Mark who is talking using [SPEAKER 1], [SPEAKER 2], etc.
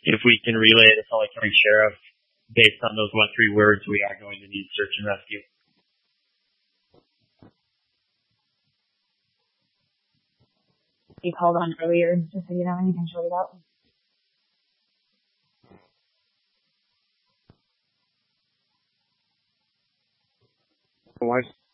[SPEAKER 1] if we can relay it to Salt Lake County Sheriff, based on those 3 words, we are going to need search and rescue.
[SPEAKER 2] You called on earlier, just so you know, and you can short it out.
[SPEAKER 3] Why